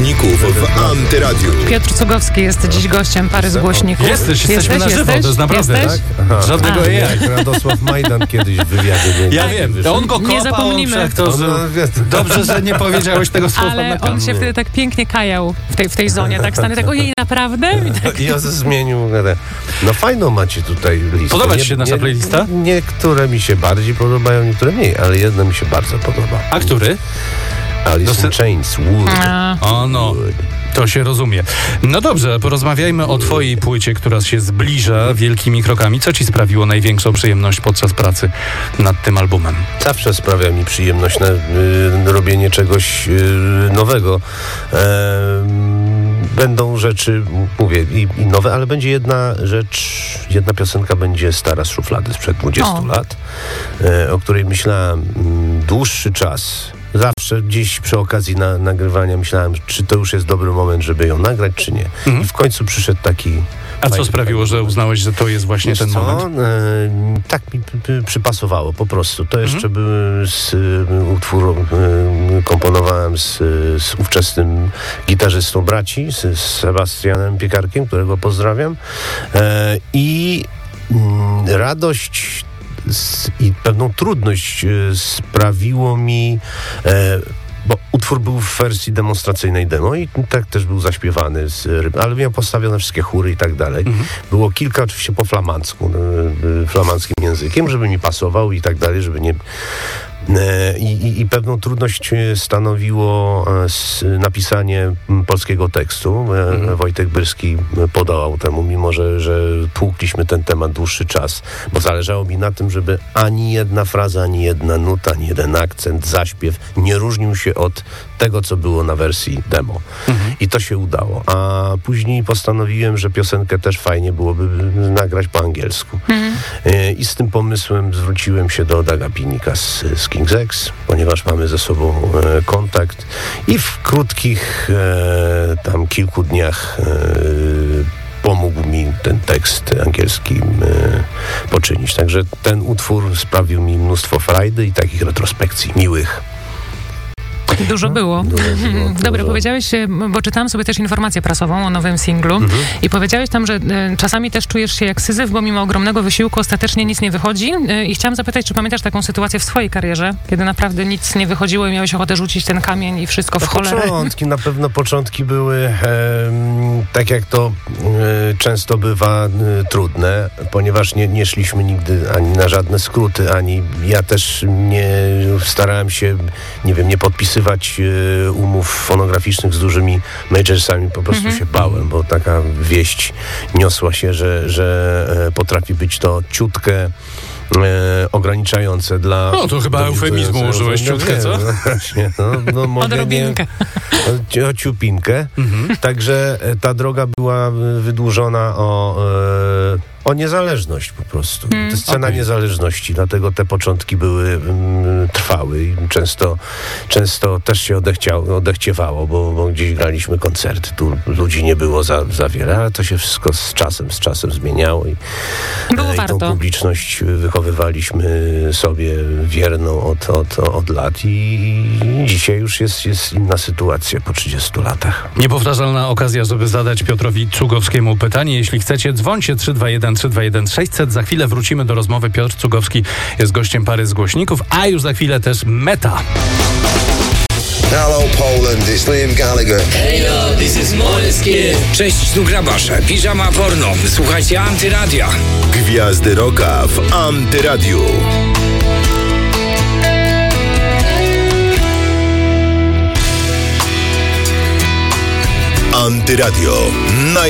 głośników w Antyradiu. Piotr Cugowski jest dziś gościem Pary z Głośników. Jesteśmy na żywo, to jest naprawdę, Jesteś? tak? Żadnego AI. Jak Radosław Majdan kiedyś w wywiadzie. Ja wiem, on go Nie kopał, zapomnimy. Dobrze, że nie powiedziałeś tego słowa na Ale kamerę. on się wtedy tak pięknie kajał w tej zonie, tak stany, tak ojej, naprawdę? I tak, I on zmienił. No fajną macie tutaj listę. Podoba ci się nasza playlista? Niektóre mi się bardziej podobają, niektóre mniej, ale jedna mi się bardzo podoba. A który? Alice in Chains, Wood. O no, to się rozumie. No dobrze, porozmawiajmy o twojej płycie, która się zbliża wielkimi krokami. Co ci sprawiło największą przyjemność podczas pracy nad tym albumem? Zawsze sprawia mi przyjemność robienie czegoś nowego. Będą rzeczy, mówię, i nowe, ale będzie jedna rzecz, jedna piosenka będzie stara z szuflady sprzed 20 lat, o której myślałem dłuższy czas. Zawsze gdzieś przy okazji nagrywania myślałem, czy to już jest dobry moment, żeby ją nagrać, czy nie. I w końcu przyszedł taki... A co sprawiło, że uznałeś, że to jest właśnie ten moment? Tak mi przypasowało po prostu. To jeszcze był utwór, komponowałem z ówczesnym gitarzystą braci, z Sebastianem Piekarkiem, którego pozdrawiam. I radość i pewną trudność sprawiło mi, bo utwór był w wersji demonstracyjnej demo i tak też był zaśpiewany, ale miał postawione wszystkie chóry i tak dalej. Było kilka oczywiście po flamandzku, flamandzkim językiem, żeby mi pasował i tak dalej, żeby nie... I pewną trudność stanowiło napisanie polskiego tekstu. Wojtek Byrski podołał temu, mimo że tłukliśmy ten temat dłuższy czas, bo zależało mi na tym, żeby ani jedna fraza, ani jedna nuta, ani jeden akcent, zaśpiew nie różnił się od tego, co było na wersji demo. I to się udało. A później postanowiłem, że piosenkę też fajnie byłoby nagrać po angielsku. I z tym pomysłem zwróciłem się do Daga Pinika z King's X, ponieważ mamy ze sobą kontakt i w krótkich tam kilku dniach pomógł mi ten tekst angielski poczynić. Także ten utwór sprawił mi mnóstwo frajdy i takich retrospekcji miłych. Dużo było. Dobra, powiedziałeś, bo czytałam sobie też informację prasową o nowym singlu i powiedziałeś tam, że czasami też czujesz się jak Syzyf, bo mimo ogromnego wysiłku ostatecznie nic nie wychodzi i chciałam zapytać, czy pamiętasz taką sytuację w swojej karierze, kiedy naprawdę nic nie wychodziło i miałeś ochotę rzucić ten kamień i wszystko w cholerę? Na pewno początki były, tak jak to często bywa, trudne, ponieważ nie szliśmy nigdy ani na żadne skróty, ani ja też nie starałem się, nie podpisywać umów fonograficznych z dużymi majorsami. Po prostu się bałem, bo taka wieść niosła się, że potrafi być to ciutkę ograniczające dla... No to chyba eufemizmu użyłeś ciutkę, co? No właśnie, Odrobinkę. Ciupinkę. Także ta droga była wydłużona o niezależność po prostu. To jest cena niezależności, dlatego te początki trwały i często też się odechciewało, bo gdzieś graliśmy koncerty, tu ludzi nie było za wiele, ale to się wszystko z czasem zmieniało i tą publiczność wychowywaliśmy sobie wierną od lat i dzisiaj już jest inna sytuacja po 30 latach. Niepowtarzalna okazja, żeby zadać Piotrowi Cugowskiemu pytanie. Jeśli chcecie, dzwońcie 321 600. Za chwilę wrócimy do rozmowy. Piotr Cugowski jest gościem Pary z Głośników, a już za chwilę też Meta. Hello Poland, it's Liam Gallagher. Heyo, this is Måneskin. Cześć, tu Grabasze, Piżama Porno. Słuchajcie Antyradia. Gwiazdy Rocka w Antyradiu. Antyradio.